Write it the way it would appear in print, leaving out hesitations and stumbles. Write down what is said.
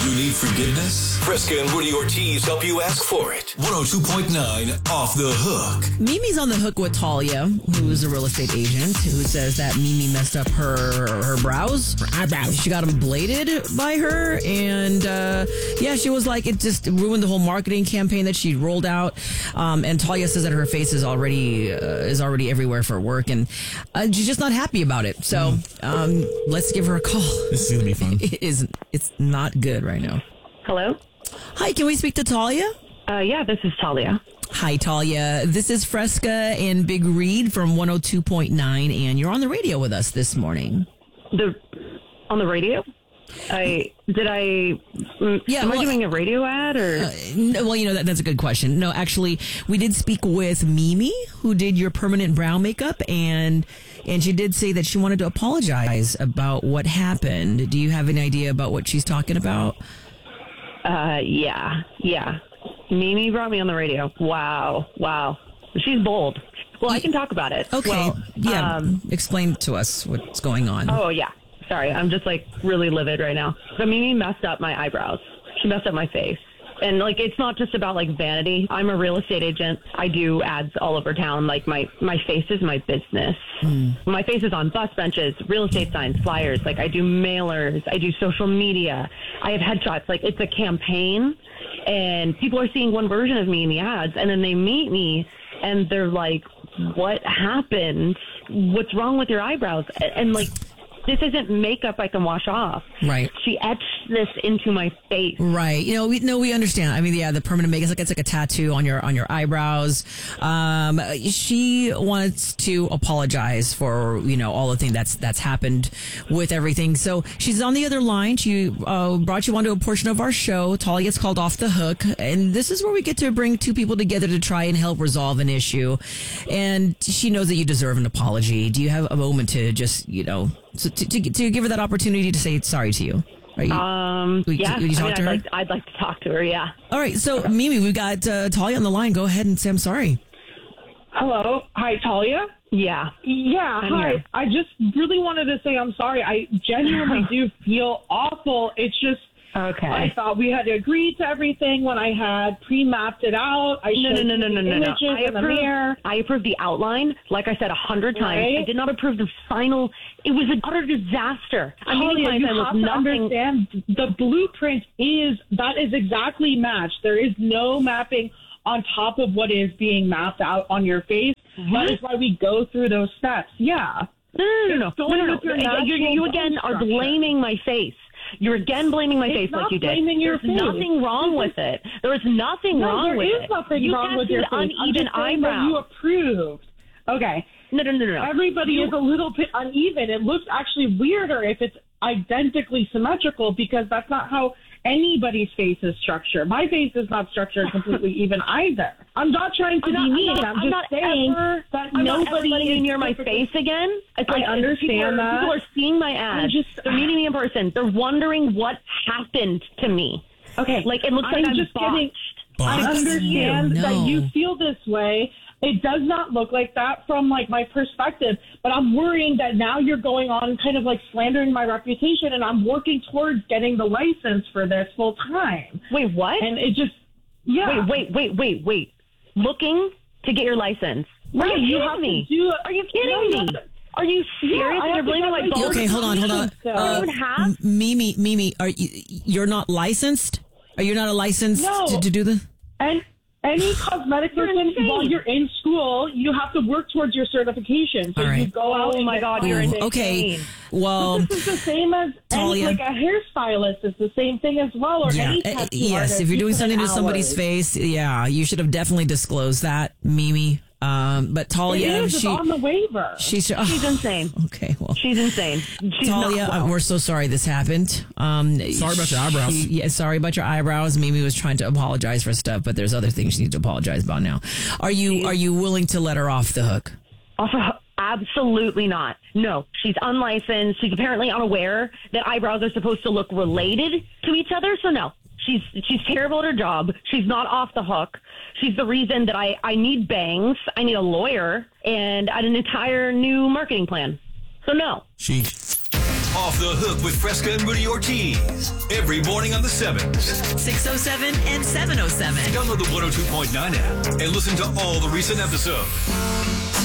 You need forgiveness? Fresca and Woody Ortiz help you ask for it. 102.9 Off the Hook. Mimi's on the hook with Talia, who is a real estate agent, who says that Mimi messed up her brows. Her eyebrows. She got them bladed by her. And, she was like, it just ruined the whole marketing campaign that she rolled out. And Talia says that her face is already everywhere for work. And she's just not happy about it. So let's give her a call. This is going to be fun. It's not good right now. Hello? Hi, can we speak to Talia? Yeah, this is Talia. Hi, Talia. This is Fresca and Big Reed from 102.9, and you're on the radio with us this morning. On the radio? Am I doing a radio ad or? That's a good question. No, actually, we did speak with Mimi, who did your permanent brow makeup, and she did say that she wanted to apologize about what happened. Do you have any idea about what she's talking about? Yeah. Mimi brought me on the radio. Wow. She's bold. Well, I can talk about it. Okay. Explain to us what's going on. Oh, yeah. Sorry, I'm just really livid right now. So Mimi messed up my eyebrows. She messed up my face. And it's not just about vanity. I'm a real estate agent. I do ads all over town. My face is my business. My face is on bus benches, real estate signs, flyers. I do mailers. I do social media. I have headshots. It's a campaign. And people are seeing one version of me in the ads. And then they meet me and they're like, what happened? What's wrong with your eyebrows? And this isn't makeup I can wash off. Right. She etched this into my face. Right. We understand. I mean, the permanent makeup, it's like a tattoo on your eyebrows. She wants to apologize for, all the things that's happened with everything. So she's on the other line. She brought you onto a portion of our show. Talia, it's called Off the Hook. And this is where we get to bring two people together to try and help resolve an issue. And she knows that you deserve an apology. Do you have a moment to just, to give her that opportunity to say sorry to you? Would you talk to her? I'd like to talk to her, yeah. All right, so Mimi, we've got Talia on the line. Go ahead and say I'm sorry. Hello. Hi, Talia? Yeah. Yeah, hi. Here. I just really wanted to say I'm sorry. I genuinely do feel awful. It's just, okay. I thought we had agreed to everything when I had pre-mapped it out. No. Images in the mirror. I approved the outline, like I said 100 times. Right. I did not approve the final. It was an utter disaster. Talia, you have to understand the blueprint is exactly matched. There is no mapping on top of what is being mapped out on your face. That is why we go through those steps. Yeah. No. You again are blaming my face. You're again blaming my face like you did. There's nothing wrong with it. There is nothing wrong with it. There is nothing wrong with your face. Uneven eyebrows. You approved. Okay. No. Everybody is a little bit uneven. It looks actually weirder if it's identically symmetrical because that's not how anybody's face is structured. My face is not structured completely even either. I'm not trying to be mean. I'm just saying that nobody is near my face again. It's I understand that. People are seeing my ads. They're meeting me in person. They're wondering what happened to me. Okay. It looks like I'm just getting. I understand that you feel this way. It does not look like that from my perspective, but I'm worrying that now you're going on kind of slandering my reputation, and I'm working towards getting the license for this full time. Wait, what? And it just, yeah. Wait. Looking to get your license. Are you kidding me? Are you kidding me? Are you serious? You're blaming my boss? Okay, hold on. Mimi, you're not licensed? Are you not a licensed to do the? And any cosmetic person, while you're in school, you have to work towards your certification. So you go out. Oh my God, you're insane. Okay, well, this is the same as Talia, a hairstylist is the same thing as well. Or any tattoo yes, if you're doing something to somebody's face, you should have definitely disclosed that, Mimi. But Talia, it's on the waiver. She's insane. Okay, well, she's insane. Talia, we're so sorry this happened. Sorry about your eyebrows. Sorry about your eyebrows. Mimi was trying to apologize for stuff, but there's other things she needs to apologize about now. Are you willing to let her off the hook? Absolutely not. No, she's unlicensed. She's apparently unaware that eyebrows are supposed to look related to each other. So no. She's terrible at her job. She's not off the hook. She's the reason that I need bangs. I need a lawyer and an entire new marketing plan. So no. She Off the Hook with Fresca and Rudy Ortiz. Every morning on the 7s. 607 and 707. Download the 102.9 app and listen to all the recent episodes.